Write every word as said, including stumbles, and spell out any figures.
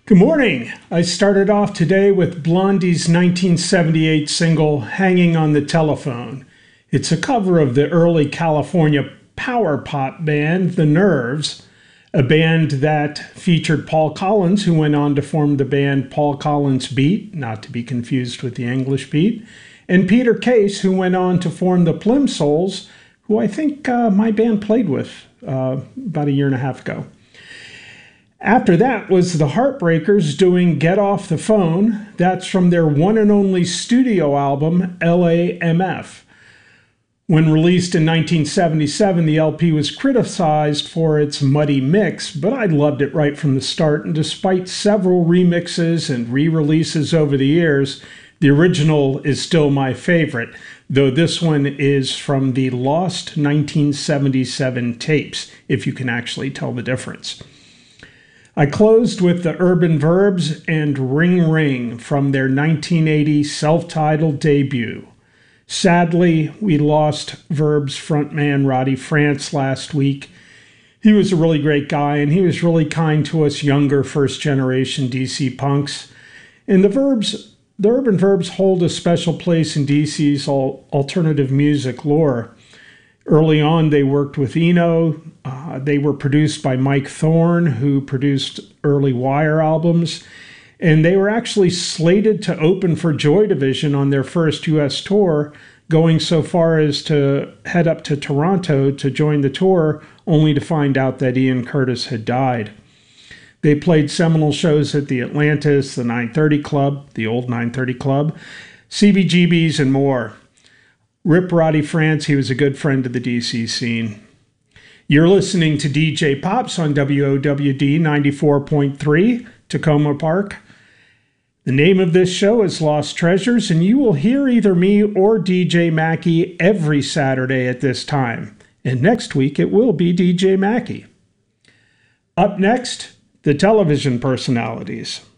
Good morning. I started off today with Blondie's nineteen seventy-eight single, Hanging on the Telephone. It's a cover of the early California power pop band, The Nerves, a band that featured Paul Collins, who went on to form the band Paul Collins Beat, not to be confused with the English Beat, and Peter Case, who went on to form the Plimsouls, who I think uh, my band played with uh, about a year and a half ago. After that was the Heartbreakers doing Get Off the Phone. That's from their one and only studio album, L A M F. When released in nineteen seventy-seven, the L P was criticized for its muddy mix, but I loved it right from the start, and despite several remixes and re-releases over the years, the original is still my favorite, though this one is from the lost nineteen seventy-seven tapes, if you can actually tell the difference. I closed with the Urban Verbs and Ring Ring from their nineteen eighty self-titled debut. Sadly, we lost Verbs frontman Roddy France last week. He was a really great guy, and he was really kind to us younger first-generation D C punks. And the Verbs, the Urban Verbs hold a special place in D C's alternative music lore. Early on, they worked with Eno. Uh, they were produced by Mike Thorne, who produced early Wire albums. And they were actually slated to open for Joy Division on their first U S tour, going so far as to head up to Toronto to join the tour, only to find out that Ian Curtis had died. They played seminal shows at the Atlantis, the nine thirty Club, the old nine thirty Club, C B G B's, and more. Rip Roddy France, he was a good friend of the D C scene. You're listening to D J Pops on W O W D ninety-four point three, Tacoma Park. The name of this show is Lost Treasures, and you will hear either me or D J Mackey every Saturday at this time. And next week it will be D J Mackey. Up next, the television personalities.